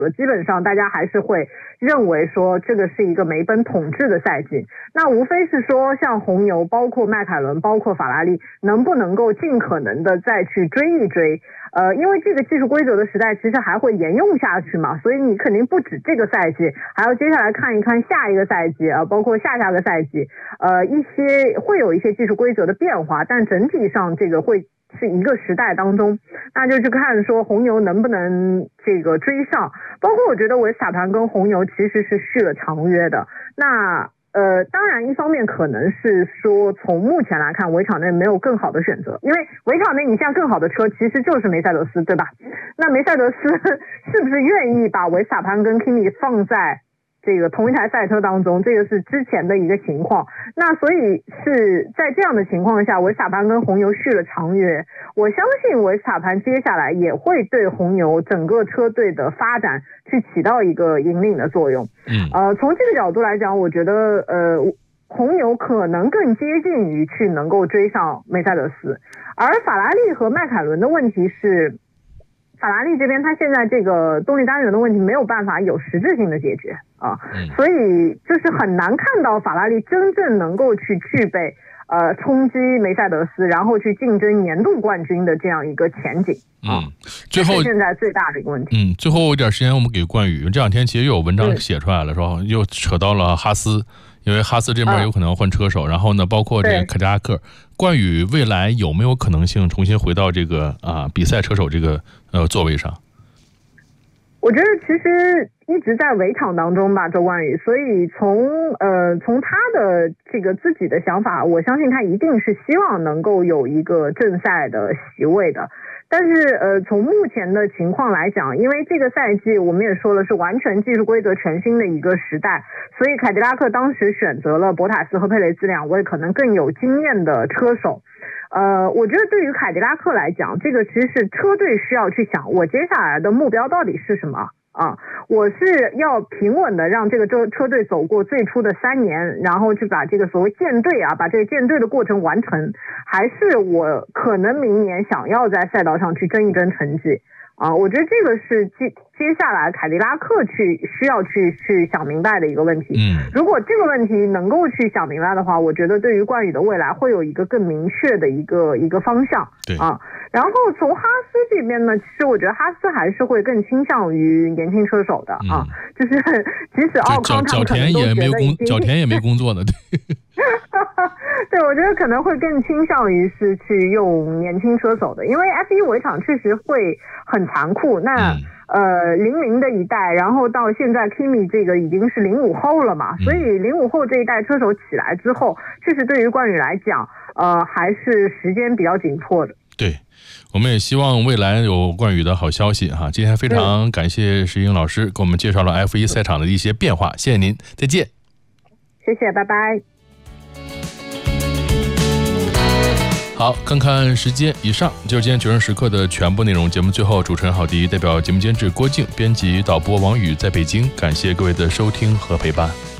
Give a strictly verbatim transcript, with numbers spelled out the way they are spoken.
基本上大家还是会认为说这个是一个梅奔统治的赛季，那无非是说像红牛包括迈凯伦包括法拉利能不能够尽可能的再去追一追，呃，因为这个技术规则的时代其实还会沿用下去嘛，所以你肯定不止这个赛季，还要接下来看一看下一个赛季啊，包括下下个赛季，呃，一些会有一些技术规则的变化，但整体上这个会是一个时代当中，那就去看说红牛能不能这个追上，包括我觉得维斯塔潘跟红牛其实是续了长约的，那呃，当然一方面可能是说从目前来看维场内没有更好的选择，因为维场内你现在更好的车其实就是梅赛德斯，对吧？那梅赛德斯是不是愿意把维斯塔潘跟 Kimi 放在这个同一台赛车当中，这个是之前的一个情况，那所以是在这样的情况下，维斯塔潘跟红牛续了长约，我相信维斯塔潘接下来也会对红牛整个车队的发展去起到一个引领的作用。 嗯， 呃，从这个角度来讲，我觉得呃，红牛可能更接近于去能够追上梅赛德斯，而法拉利和迈凯伦的问题是，法拉利这边它现在这个动力单元的问题没有办法有实质性的解决啊，所以就是很难看到法拉利真正能够去具备呃冲击梅赛德斯，然后去竞争年度冠军的这样一个前景。 嗯，最后这是现在最大的一个问题。 嗯，最后一点时间我们给冠宇，这两天其实又有文章写出来了，说又扯到了哈斯。因为哈斯这边有可能换车手，嗯、然后呢，包括这个凯迪拉克，冠宇未来有没有可能性重新回到这个啊比赛车手这个呃座位上？ 我觉得其实一直在围场当中吧，周冠宇，所以从呃从他的这个自己的想法，我相信他一定是希望能够有一个正赛的席位的。但是呃，从目前的情况来讲，因为这个赛季我们也说了是完全技术规则全新的一个时代，所以凯迪拉克当时选择了博塔斯和佩雷兹两位可能更有经验的车手。呃，我觉得对于凯迪拉克来讲，这个其实是车队需要去想，我接下来的目标到底是什么啊？我是要平稳的让这个车车队走过最初的三年，然后去把这个所谓建队啊，把这个建队的过程完成，还是我可能明年想要在赛道上去争一争成绩啊？我觉得这个是接接下来凯迪拉克去需要去去想明白的一个问题。 嗯， 如果这个问题能够去想明白的话，我觉得对于冠宇的未来会有一个更明确的一个一个方向。 对啊，然后从哈斯这边呢，其实我觉得哈斯还是会更倾向于年轻车手的、嗯、啊，就是即使奥康他们可能都觉得已经角田也没工作呢，对。 对，我觉得可能会更倾向于是去用年轻车手的，因为 F 一 围场确实会很残酷。那、嗯、呃，零零的一代，然后到现在 Kimi 这个已经是零五后了嘛，所以零五后这一代车手起来之后，确实对于冠宇来讲，呃，还是时间比较紧迫的。 对，我们也希望未来有冠宇的好消息哈。今天非常感谢石英老师给我们介绍了 F 一 赛场的一些变化，谢谢您，再见。 谢谢，拜拜。 好，看看时间，以上就是今天决胜时刻的全部内容。节目最后，主持人郝迪代表节目监制郭静，编辑导播王宇在北京，感谢各位的收听和陪伴。